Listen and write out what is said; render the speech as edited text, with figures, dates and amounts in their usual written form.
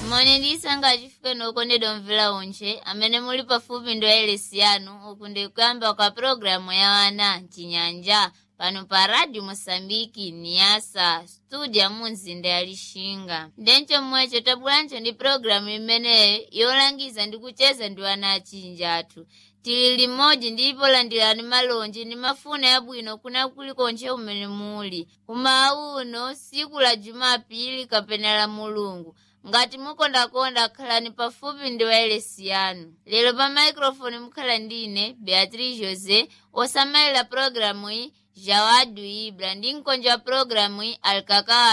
Mone ndisanga chifike nokondedwa mvula onche amene muli pafupi ndo elesiano ukunde kuyamba kwa programu ya wana Chinyanja pano pa Radio Mosambiki Niasa studio munzinda ya Lishinga. Ndencho mwecho tabulancho ndi programu imene yolangiza ndi kucheza ndi wana achinjatu. Tili limoji ndipo landilani malonji ni mafuna ya bwino kuna kulikonche umene muli. Uno siku la Jumapili kapena la Mulungu. Ngati mukonda khalani pafupi ndi waelesiano. Lero pa microphone mukhala ndine Beatrice Jose osamaila programu hii Jawadu Ibra ndi nkonja programu hii Alkaka